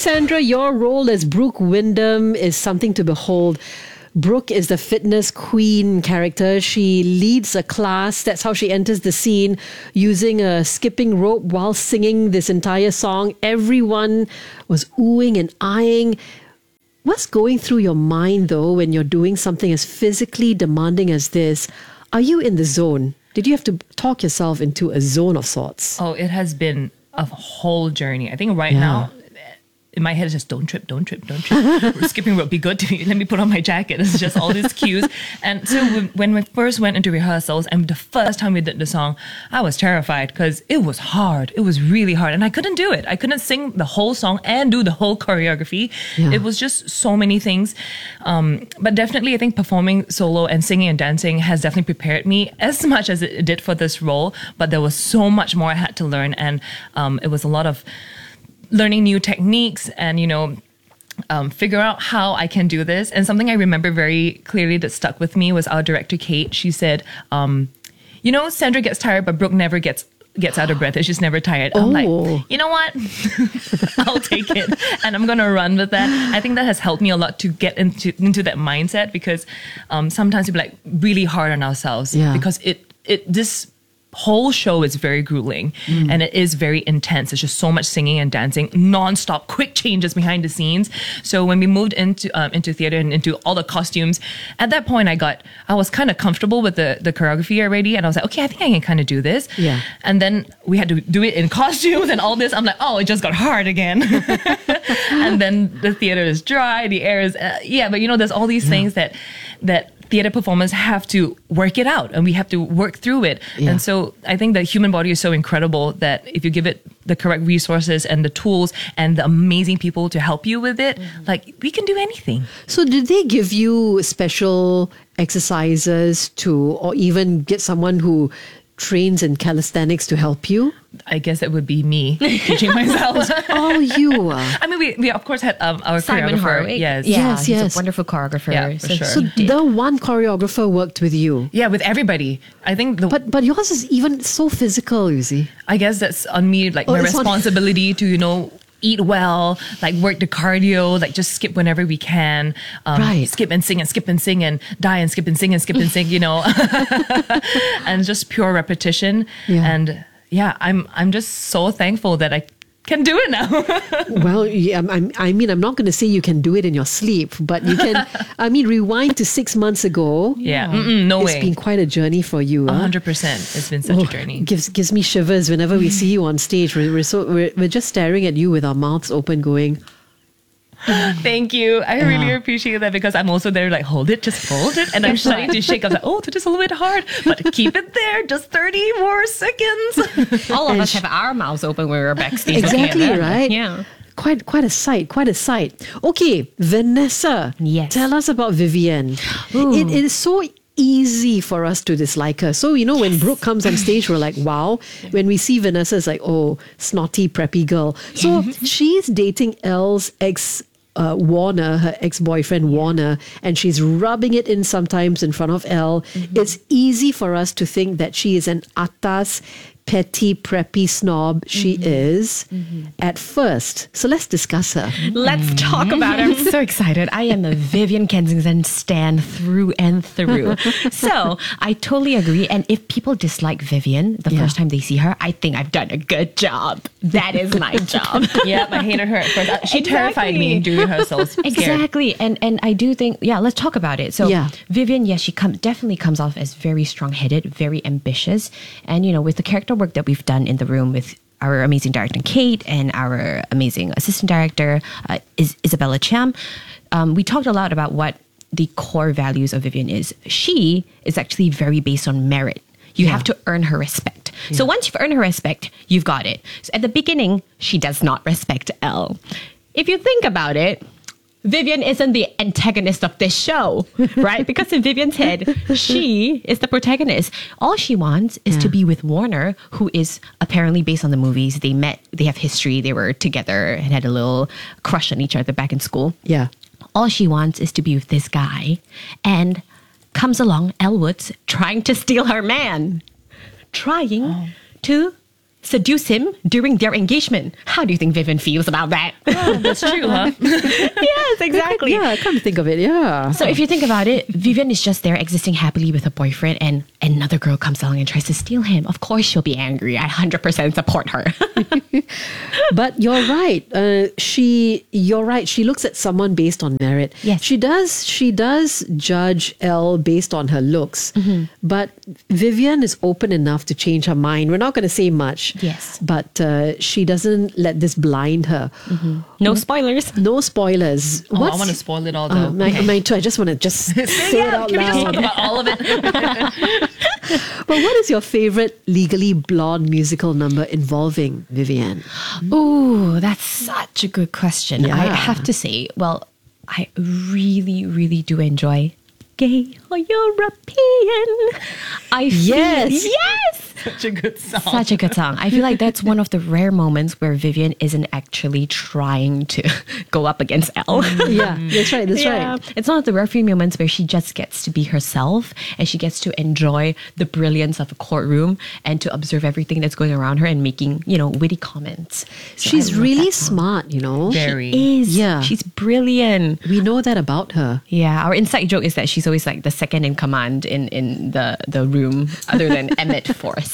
Sandra, your role as Brooke Wyndham is something to behold. Brooke is the fitness queen character. She leads a class. That's how she enters the scene, using a skipping rope while singing this entire song. Everyone was oohing and eyeing. What's going through your mind, though, when you're doing something as physically demanding as this? Are you in the zone? Did you have to talk yourself into a zone of sorts? Oh, it has been a whole journey. I think right now, in my head, it's just don't trip. Skipping rope be good to me. Let me put on my jacket. It's just all these cues. And so when we first went into rehearsals and the first time we did the song, I was terrified because it was hard. It was really hard. And I couldn't do it. I couldn't sing the whole song and do the whole choreography. Yeah. It was just so many things. But definitely, I think performing solo and singing and dancing has definitely prepared me as much as it did for this role. But there was so much more I had to learn. And it was a lot of learning new techniques and, figure out how I can do this. And something I remember very clearly that stuck with me was our director, Kate. She said, Sandra gets tired, but Brooke never gets out of breath. She's just never tired. I'm like, you know what? I'll take it. And I'm going to run with that. I think that has helped me a lot to get into that mindset because sometimes we're like really hard on ourselves because this whole show is very grueling and it is very intense. There's just so much singing and dancing, non-stop, quick changes behind the scenes. So when we moved into theater and into all the costumes, at that point I was kind of comfortable with the choreography already, and I was like, okay, I think I can kind of do this. Yeah. And then we had to do it in costumes and all this. I'm like, oh, it just got hard again. And then the theater is dry, the air is but there's all these things that theater performers have to work it out and we have to work through it. Yeah. And so I think the human body is so incredible that if you give it the correct resources and the tools and the amazing people to help you with it, we can do anything. So did they give you special exercises or even get someone who trains in calisthenics to help you? I guess that would be me teaching myself. Oh, you are. I mean, we of course had our Simon choreographer. Harwick. Yes. He's a wonderful choreographer. Yeah, for sure. So the one choreographer worked with you. Yeah, with everybody. I think but yours is even so physical, you see. I guess that's on me, my responsibility to eat well, work the cardio, just skip whenever we can. Skip and sing and die and skip and sing, and just pure repetition. Yeah. And I'm just so thankful that I can do it now. Well, yeah, I'm not going to say you can do it in your sleep, but you can, rewind to 6 months ago. Yeah. No way. It's been quite a journey for you. 100%. It's been such a journey. Gives me shivers whenever we see you on stage. We're just staring at you with our mouths open going, thank you. I really appreciate that because I'm also there hold it, just hold it. And I'm starting to shake. I was like, oh, this is a little bit hard, but keep it there. Just 30 more seconds. All of us have our mouths open when we're backstage. Exactly, right? Yeah. Quite a sight. Okay, Vanessa. Yes. Tell us about Vivienne. It is so easy for us to dislike her. So, when Brooke comes on stage, we're like, wow. When we see Vanessa, it's like, oh, snotty, preppy girl. So she's dating Elle's Warner, her ex-boyfriend Warner, and she's rubbing it in sometimes in front of Elle. It's easy for us to think that she is an atas, petty, preppy snob. She is at first. So let's discuss her. Let's talk about her. I'm so excited. I am a Vivienne Kensington stan through and through. So I totally agree. And if people dislike Vivienne the first time they see her, I think I've done a good job. That is my job. Yeah, I hated her at first. She terrified me during rehearsals. Exactly. And I do think, let's talk about it. So Vivienne, she definitely comes off as very strong-headed, very ambitious. And, with the character work that we've done in the room with our amazing director Kate and our amazing assistant director Isabella Chiam, we talked a lot about what the core values of Vivienne is. She is actually very based on merit. You have to earn her respect. Yeah. So once you've earned her respect, you've got it. So at the beginning, she does not respect Elle. If you think about it, Vivienne isn't the antagonist of this show, right? Because in Vivienne's head, she is the protagonist. All she wants is to be with Warner, who is apparently, based on the movies, they met, they have history, they were together and had a little crush on each other back in school. Yeah. All she wants is to be with this guy, and comes along Elle Woods trying to steal her man. Trying to seduce him during their engagement. How do you think Vivian feels about that? Oh, that's true, huh? Yes, exactly. Yeah, I can't think of it. Yeah. So if you think about it, Vivian is just there existing happily with her boyfriend and another girl comes along and tries to steal him. Of course she'll be angry. I 100% support her. But you're right. You're right. She looks at someone based on merit. Yes. She does judge Elle based on her looks. But Vivian is open enough to change her mind. We're not going to say much. Yes. But she doesn't let this blind her. No spoilers. No spoilers. Oh, I want to spoil it all though. Mine too. I just want to say it out Can we just loud. talk about all of it? But what is your favorite Legally Blonde musical number involving Vivian? Ooh, that's such a good question. Yeah. I have to say, well, I really, really do enjoy Gay or European. Yes. Yes! Such a good song. Such a good song. I feel like that's one of the rare moments where Vivian isn't actually trying to go up against Elle. Yeah, that's right. That's right. It's one of the rare few moments where she just gets to be herself and she gets to enjoy the brilliance of a courtroom and to observe everything that's going around her and making, witty comments. So She's I love really that song. smart, Very. Is. Yeah. She's brilliant. We know that about her. Yeah, our inside joke is that she's always like the second in command in the room other than Emmett Forrest.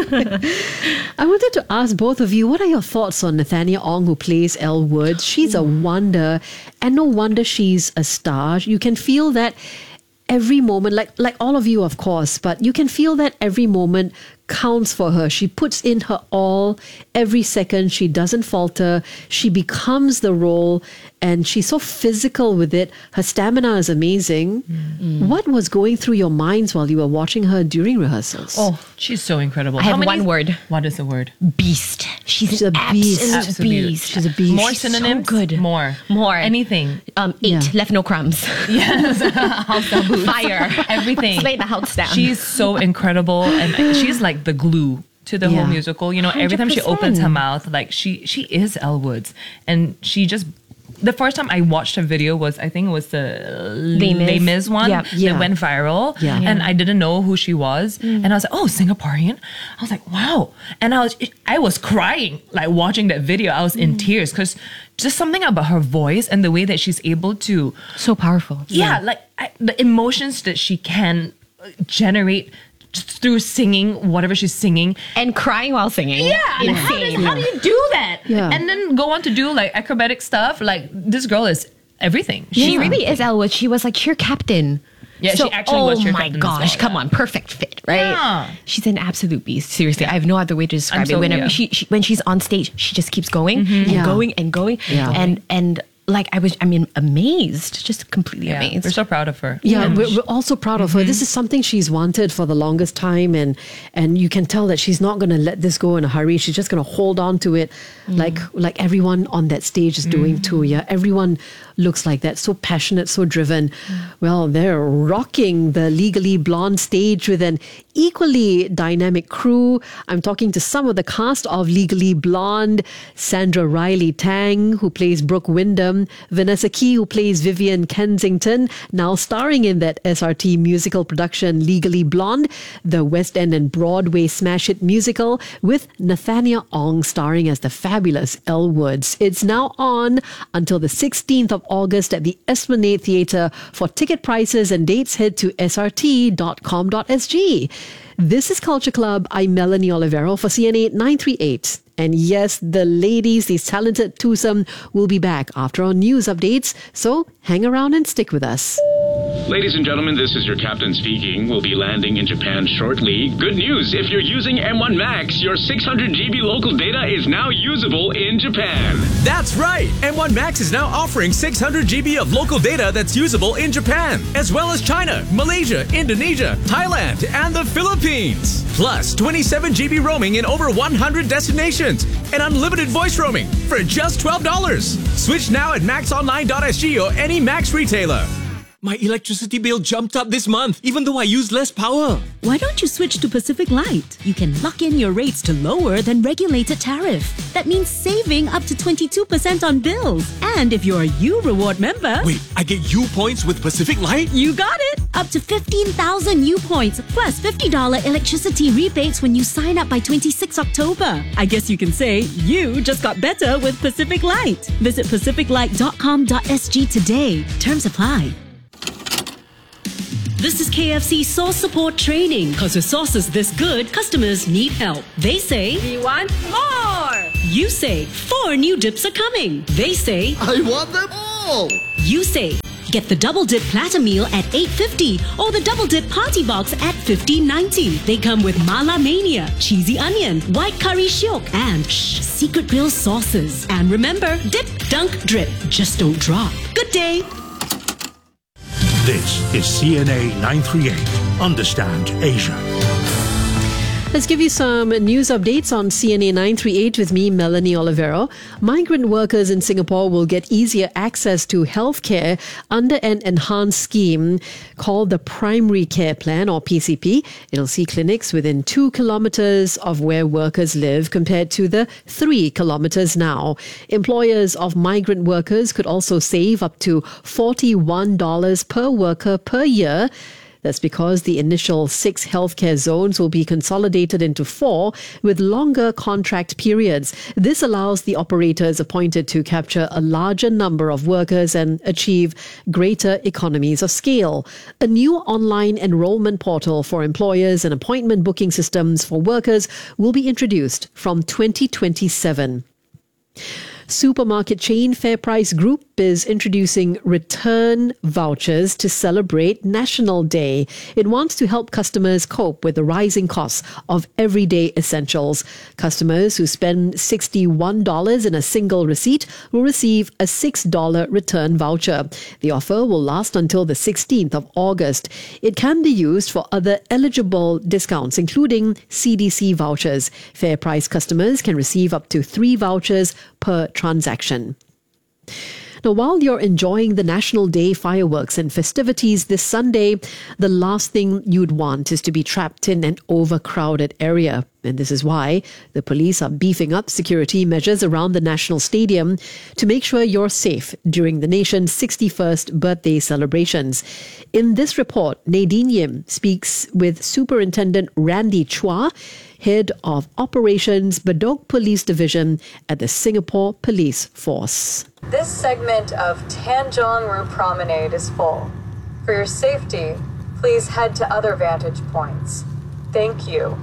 I wanted to ask both of you, what are your thoughts on Nathania Ong, who plays Elle Woods? She's a wonder, and no wonder she's a star. You can feel that every moment, like all of you, of course, but you can feel that every moment counts for her. She puts in her all every second. She doesn't falter. She becomes the role, and she's so physical with it. Her stamina is amazing. What was going through your minds while you were watching her during rehearsals? Oh, she's so incredible. I have one word. What is the word? Beast. She's a beast. Absolute beast. She's a beast. More She's synonyms? so good. More. Anything. 8. Yeah. Left no crumbs. Yes. House down boots. Fire. Everything. Slay the house down. She's so incredible, and she's like the glue to the whole musical. Every time she 100%. opens her mouth, like she is Elle Woods, and she just. The first time I watched her video was, I think it was the Les Mis one Yep. Yeah. that went viral. Yeah. And I didn't know who she was. And I was like, oh, Singaporean? I was like, wow. And I was crying, like watching that video. I was in tears because just something about her voice and the way that she's able to, so powerful. the emotions that she can generate just through singing, whatever she's singing. And crying while singing. Yeah, like, how do you do that? Yeah. And then go on to do like acrobatic stuff. Like this girl is everything. She really is Elle Woods. She was like cheer captain. Yeah, she actually was cheer captain as well, gosh, come yeah. on, perfect fit, right? Yeah. She's an absolute beast. Seriously, I have no other way to describe it. so- Whenever yeah. when she's on stage, she just keeps going and Yeah. going and going, Yeah. and like amazed, just completely Yeah, amazed. we're so proud of her. Yeah, we're also proud of her. This is something she's wanted for the longest time, and you can tell that she's not going to let this go in a hurry. She's just going to hold on to it, like everyone on that stage is doing too. Yeah, everyone looks like that, so passionate, so driven. Well, they're rocking the Legally Blonde stage with an equally dynamic crew. I'm talking to some of the cast of Legally Blonde: Sandra Riley Tang, who plays Brooke Wyndham, Vanessa Key, who plays Vivian Kensington, now starring in that SRT musical production Legally Blonde, the West End and Broadway smash hit musical with Nathania Ong starring as the fabulous Elle Woods. It's now on until the 16th of August at the Esplanade Theatre. For ticket prices and dates, head to srt.com.sg. This is Culture Club. I'm Melanie Olivero for CNA 938. And yes, the ladies, these talented twosome, will be back after our news updates. So hang around and stick with us. Ladies and gentlemen, this is your captain speaking. We'll be landing in Japan shortly. Good news, if you're using M1 Max, your 600 GB local data is now usable in Japan. That's right! M1 Max is now offering 600 GB of local data that's usable in Japan, as well as China, Malaysia, Indonesia, Thailand, and the Philippines. Plus 27 GB roaming in over 100 destinations and unlimited voice roaming for just $12. Switch now at maxonline.sg or any Max retailer. My electricity bill jumped up this month, even though I used less power. Why don't you switch to Pacific Light? You can lock in your rates to lower than regulated tariff. That means saving up to 22% on bills. And if you're a U Reward member, Wait, I get U points with Pacific Light? you got it! up to 15,000 new points, plus $50 electricity rebates when you sign up by 26 October. I guess you can say you just got better with Pacific Light. Visit pacificlight.com.sg today. Terms apply. This is KFC Sauce Support Training. Because with sauces this good, customers need help. They say, we want more! You say, 4 new dips are coming. They say, I want them all! You say, get the Double Dip Platter Meal at $8.50 or the Double Dip Party Box at $15.90. They come with Mala Mania, Cheesy Onion, White Curry Shiok, and Secret Grill sauces. And remember, dip, dunk, drip. Just don't drop. Good day! This is CNA 938. Understand Asia. Let's give you some news updates on CNA 938 with me, Melanie Olivero. Migrant workers in Singapore will get easier access to healthcare under an enhanced scheme called the Primary Care Plan, or PCP. It'll see clinics within 2 kilometers of where workers live compared to the 3 kilometers now. Employers of migrant workers could also save up to $41 per worker per year. That's because the initial 6 healthcare zones will be consolidated into 4 with longer contract periods. This allows the operators appointed to capture a larger number of workers and achieve greater economies of scale. A new online enrollment portal for employers and appointment booking systems for workers will be introduced from 2027. Supermarket chain FairPrice Group is introducing return vouchers to celebrate National Day. It wants to help customers cope with the rising costs of everyday essentials. Customers who spend $61 in a single receipt will receive a $6 return voucher. The offer will last until the 16th of August. It can be used for other eligible discounts, including CDC vouchers. FairPrice customers can receive up to 3 vouchers per transaction. Now, while you're enjoying the National Day fireworks and festivities this Sunday, the last thing you'd want is to be trapped in an overcrowded area. And this is why the police are beefing up security measures around the National Stadium to make sure you're safe during the nation's 61st birthday celebrations. In this report, Nadine Yim speaks with Superintendent Randy Chua, Head of Operations, Bedok Police Division at the Singapore Police Force. This segment of Tanjong Rhu Promenade is full. For your safety, please head to other vantage points. Thank you.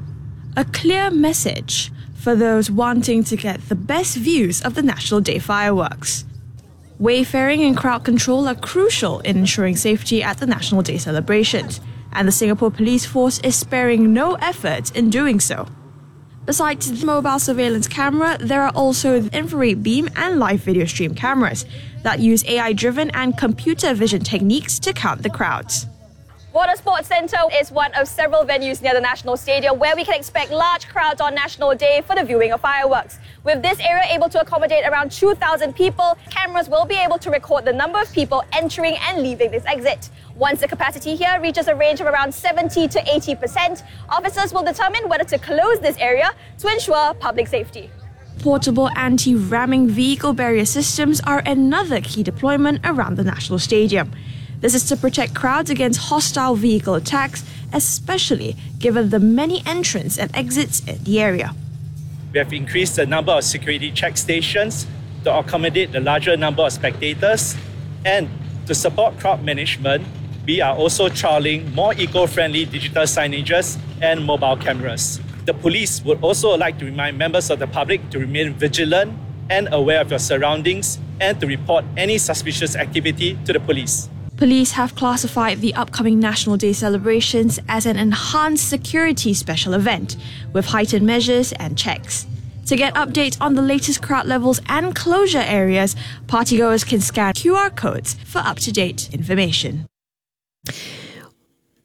A clear message for those wanting to get the best views of the National Day fireworks. Wayfaring and crowd control are crucial in ensuring safety at the National Day celebrations, and the Singapore Police Force is sparing no effort in doing so. Besides the mobile surveillance camera, there are also the infrared beam and live video stream cameras that use AI-driven and computer vision techniques to count the crowds. Water Sports Centre is one of several venues near the National Stadium where we can expect large crowds on National Day for the viewing of fireworks. With this area able to accommodate around 2,000 people, cameras will be able to record the number of people entering and leaving this exit. Once the capacity here reaches a range of around 70 to 80%, officers will determine whether to close this area to ensure public safety. Portable anti-ramming vehicle barrier systems are another key deployment around the National Stadium. This is to protect crowds against hostile vehicle attacks, especially given the many entrants and exits in the area. We have increased the number of security check stations to accommodate the larger number of spectators, and to support crowd management, we are also trialling more eco-friendly digital signages and mobile cameras. The police would also like to remind members of the public to remain vigilant and aware of your surroundings and to report any suspicious activity to the police. Police have classified the upcoming National Day celebrations as an enhanced security special event with heightened measures and checks. To get updates on the latest crowd levels and closure areas, partygoers can scan QR codes for up-to-date information.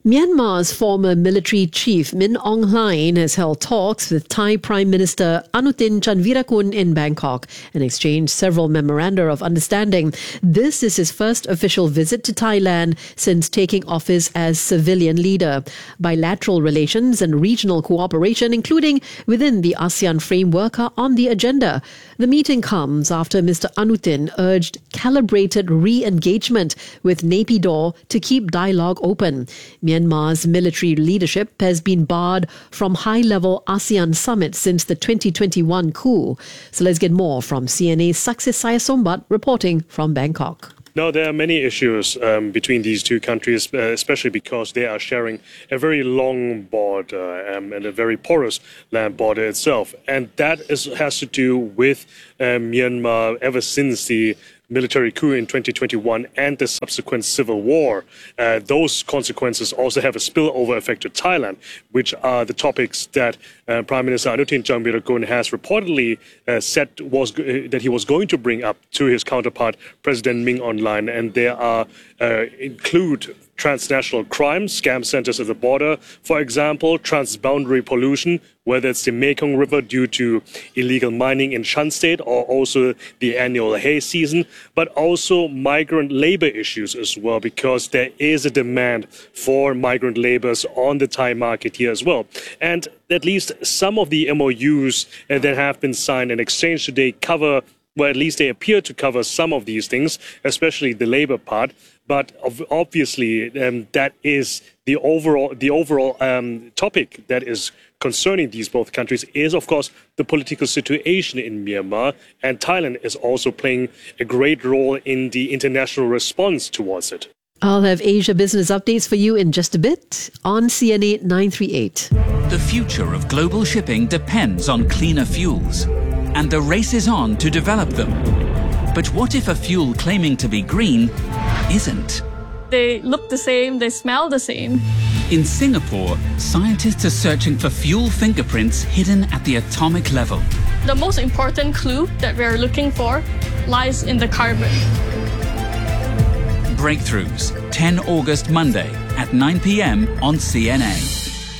Myanmar's former military chief Min Aung Hlaing has held talks with Thai Prime Minister Anutin Chanvirakul in Bangkok and exchanged several memoranda of understanding. This is his first official visit to Thailand since taking office as civilian leader. Bilateral relations and regional cooperation, including within the ASEAN framework, are on the agenda. The meeting comes after Mr. Anutin urged calibrated re-engagement with Naypyidaw to keep dialogue open. Myanmar's military leadership has been barred from high-level ASEAN summits since the 2021 coup. So let's get more from CNA's Success Sayasombat reporting from Bangkok. No, there are many issues between these two countries, especially because they are sharing a very long border and a very porous land border itself. And that has to do with Myanmar ever since the military coup in 2021 and the subsequent civil war. Those consequences also have a spillover effect to Thailand, which are the topics that Prime Minister Anutin Chanvirakul has reportedly said that he was going to bring up to his counterpart, President Min Aung Hlaing. And they are include transnational crime, scam centers at the border, for example, transboundary pollution, whether it's the Mekong River due to illegal mining in Shan State or also the annual hay season, but also migrant labor issues as well, because there is a demand for migrant laborers on the Thai market here as well. And at least some of the MOUs that have been signed and exchanged today cover, well, at least they appear to cover some of these things, especially the labor part. But obviously, that is the overall topic that is concerning these both countries is, of course, the political situation in Myanmar. And Thailand is also playing a great role in the international response towards it. I'll have Asia Business updates for you in just a bit on CNA 938. The future of global shipping depends on cleaner fuels, and the race is on to develop them. But what if a fuel claiming to be green isn't? They look the same, they smell the same. In Singapore, scientists are searching for fuel fingerprints hidden at the atomic level. The most important clue that we're looking for lies in the carbon. Breakthroughs, 10 August Monday at 9 p.m. on CNA.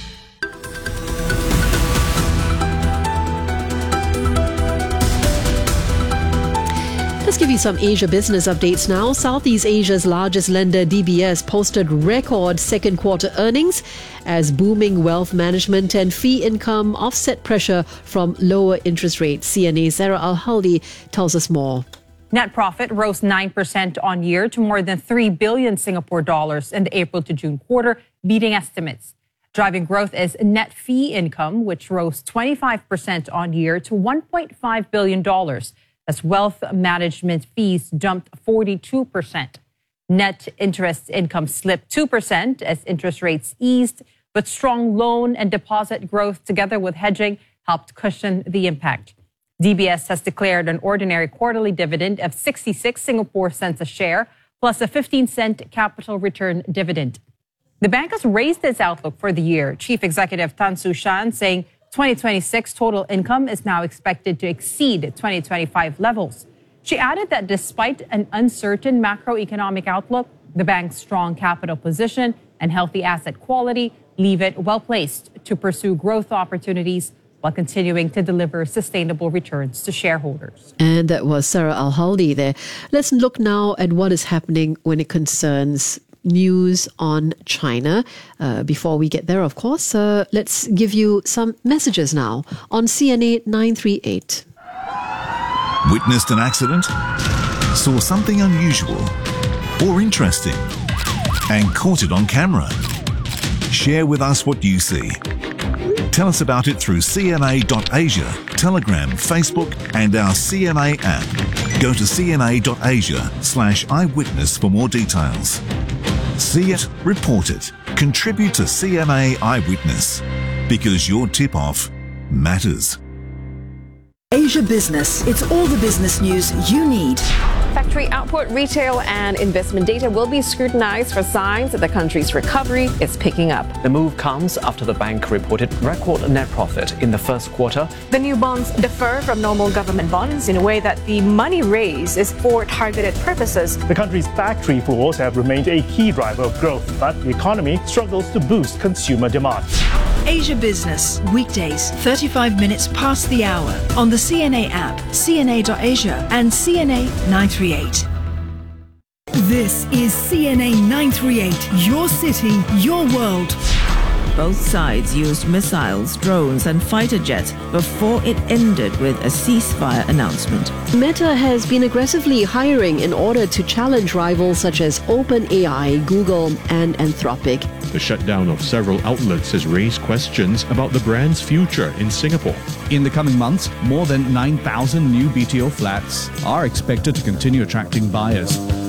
Let's give you some Asia business updates now. Southeast Asia's largest lender, DBS, posted record second quarter earnings as booming wealth management and fee income offset pressure from lower interest rates. CNA's Sarah Al-Haldi tells us more. Net profit rose 9% on year to more than 3 billion Singapore dollars in the April to June quarter, beating estimates. Driving growth is net fee income, which rose 25% on year to $1.5 billion. As wealth management fees jumped 42%. Net interest income slipped 2% as interest rates eased, but strong loan and deposit growth together with hedging helped cushion the impact. DBS has declared an ordinary quarterly dividend of 66 Singapore cents a share, plus a 15-cent capital return dividend. The bank has raised its outlook for the year. Chief Executive Tan Su Shan saying 2026 total income is now expected to exceed 2025 levels. She added that despite an uncertain macroeconomic outlook, the bank's strong capital position and healthy asset quality leave it well placed to pursue growth opportunities while continuing to deliver sustainable returns to shareholders. And that was Sarah Al-Haldi there. Let's look now at what is happening when it concerns news on China. Before we get there, of course, let's give you some messages now on CNA 938. Witnessed an accident? Saw something unusual or interesting and caught it on camera? Share with us what you see. Tell us about it through CNA.Asia, Telegram, Facebook and our CNA app. Go to cna.asia/eyewitness for more details. See it, report it, contribute to CNA Eyewitness, because your tip-off matters. Asia Business. It's all the business news you need. Factory output, retail, and investment data will be scrutinized for signs that the country's recovery is picking up. The move comes after the bank reported record net profit in the first quarter. The new bonds differ from normal government bonds in a way that the money raised is for targeted purposes. The country's factory floors have remained a key driver of growth, but the economy struggles to boost consumer demand. Asia Business, weekdays, 35 minutes past the hour on the CNA app, cna.asia and CNA 938. This is CNA 938, your city, your world. Both sides used missiles, drones and fighter jets before it ended with a ceasefire announcement. Meta has been aggressively hiring in order to challenge rivals such as OpenAI, Google and Anthropic. The shutdown of several outlets has raised questions about the brand's future in Singapore. In the coming months, more than 9,000 new BTO flats are expected to continue attracting buyers.